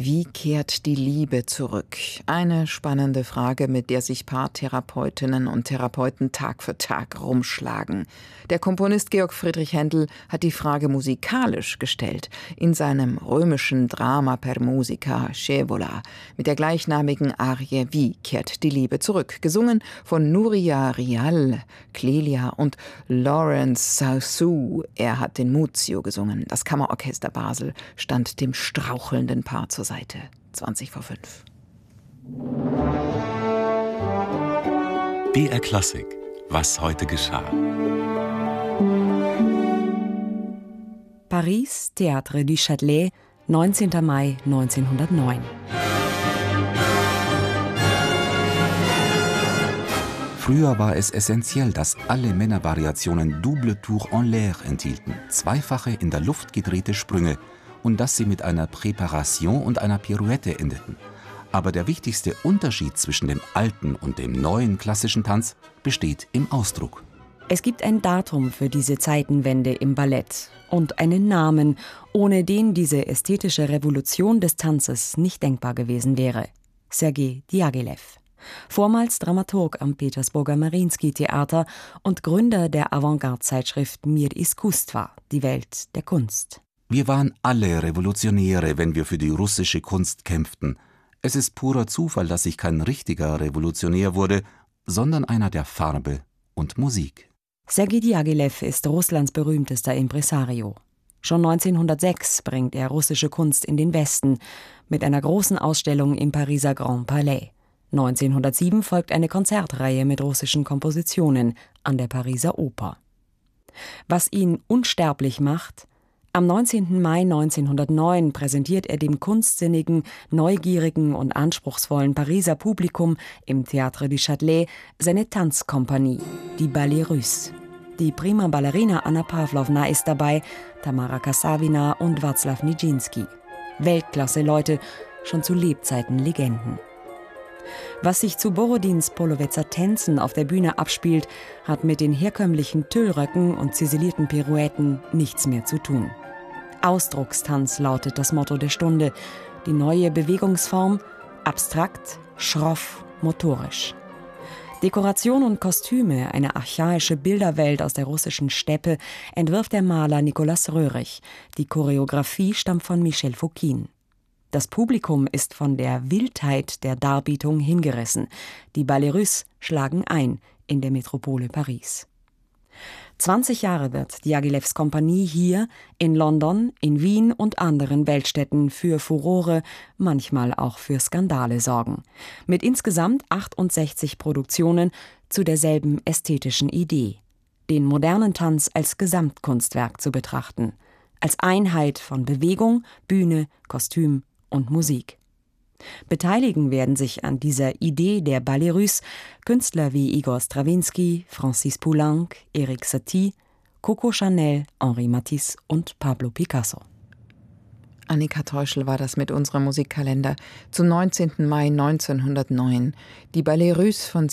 Wie kehrt die Liebe zurück? Eine spannende Frage, mit der sich Paartherapeutinnen und Therapeuten Tag für Tag rumschlagen. Der Komponist Georg Friedrich Händel hat die Frage musikalisch gestellt in seinem römischen Drama per musica Scaevola mit der gleichnamigen Arie Wie kehrt die Liebe zurück, gesungen von Nuria Rial, Clelia und Lawrence Saussou. Er hat den Muzio gesungen. Das Kammerorchester Basel stand dem strauchelnden Paar zur Seite. 5:20. BR Klassik. Was heute geschah. Paris, Théâtre du Châtelet, 19. Mai 1909. Früher war es essentiell, dass alle Männervariationen Double Tour en l'air enthielten, zweifache in der Luft gedrehte Sprünge, und dass sie mit einer Präparation und einer Pirouette endeten. Aber der wichtigste Unterschied zwischen dem alten und dem neuen klassischen Tanz besteht im Ausdruck. Es gibt ein Datum für diese Zeitenwende im Ballett und einen Namen, ohne den diese ästhetische Revolution des Tanzes nicht denkbar gewesen wäre: Sergei Diaghilev. Vormals Dramaturg am Petersburger Mariinsky-Theater und Gründer der Avantgarde-Zeitschrift Mir Iskustva, die Welt der Kunst. Wir waren alle Revolutionäre, wenn wir für die russische Kunst kämpften. Es ist purer Zufall, dass ich kein richtiger Revolutionär wurde, sondern einer der Farbe und Musik. Sergei Diaghilev ist Russlands berühmtester Impresario. Schon 1906 bringt er russische Kunst in den Westen mit einer großen Ausstellung im Pariser Grand Palais. 1907 folgt eine Konzertreihe mit russischen Kompositionen an der Pariser Oper. Was ihn unsterblich macht: am 19. Mai 1909 präsentiert er dem kunstsinnigen, neugierigen und anspruchsvollen Pariser Publikum im Théâtre du Châtelet seine Tanzkompanie, die Ballet Russe. Die prima Ballerina Anna Pawlowna ist dabei, Tamara Kassavina und Wacław Nijinsky. Weltklasse-Leute, schon zu Lebzeiten Legenden. Was sich zu Borodins Polowezer Tänzen auf der Bühne abspielt, hat mit den herkömmlichen Tüllröcken und ziselierten Pirouetten nichts mehr zu tun. Ausdruckstanz lautet das Motto der Stunde. Die neue Bewegungsform: abstrakt, schroff, motorisch. Dekoration und Kostüme, eine archaische Bilderwelt aus der russischen Steppe, entwirft der Maler Nicolas Roerich. Die Choreografie stammt von Michel Fokine. Das Publikum ist von der Wildheit der Darbietung hingerissen. Die Ballet Russe schlagen ein in der Metropole Paris. 20 Jahre wird Diaghilevs Kompanie hier, in London, in Wien und anderen Weltstädten für Furore, manchmal auch für Skandale sorgen. Mit insgesamt 68 Produktionen zu derselben ästhetischen Idee: den modernen Tanz als Gesamtkunstwerk zu betrachten, als Einheit von Bewegung, Bühne, Kostüm und Musik. Beteiligen werden sich an dieser Idee der Ballet Russe Künstler wie Igor Strawinsky, Francis Poulenc, Erik Satie, Coco Chanel, Henri Matisse und Pablo Picasso. Annika Teuschel war das mit unserem Musikkalender zum 19. Mai 1909. Die Ballet Russe von